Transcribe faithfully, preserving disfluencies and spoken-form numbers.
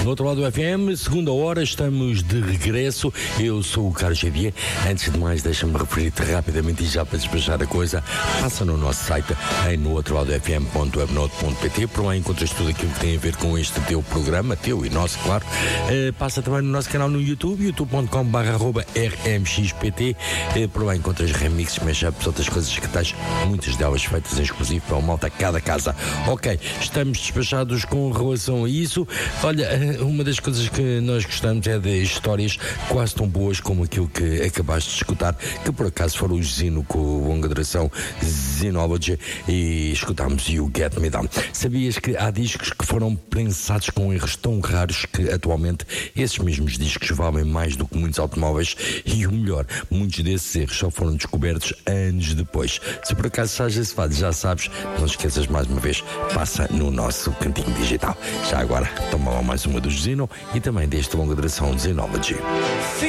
No outro lado do F M, segunda hora, estamos de regresso. Eu sou o Carlos Xavier. Antes de mais, deixa-me referir-te rapidamente e já para despachar a coisa, passa no nosso site em no outro lado f m ponto webnote ponto p t. Por lá encontras tudo aquilo que tem a ver com este teu programa, teu e nosso, claro. Uh, passa também no nosso canal no YouTube, youtube ponto com barra r m x p t. Uh, por lá encontras remixes, mashups, outras coisas que tens, muitas delas feitas em exclusivo para o malta cada casa. Ok, estamos despachados com relação a isso. Olha, uma das coisas que nós gostamos é de histórias quase tão boas como aquilo que acabaste de escutar, que por acaso foram o Zino com a longa duração Zinology, e escutámos You Get Me Down. Sabias que há discos que foram pensados com erros tão raros que atualmente esses mesmos discos valem mais do que muitos automóveis, e o melhor, muitos desses erros só foram descobertos anos depois. Se por acaso estás esse fado, já sabes, não esqueças mais uma vez, passa no nosso cantinho digital. Já agora, toma lá mais uma do Zino e também deste longa duração Zinology.